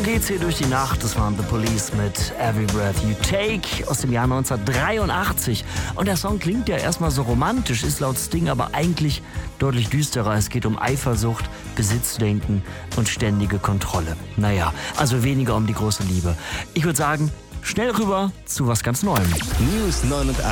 geht's hier durch die Nacht. Das waren The Police mit Every Breath You Take aus dem Jahr 1983. Und der Song klingt ja erstmal so romantisch, ist laut Sting aber eigentlich deutlich düsterer. Es geht um Eifersucht, Besitzdenken und ständige Kontrolle. Naja, also weniger um die große Liebe. Ich würde sagen, schnell rüber zu was ganz Neuem. News 89.3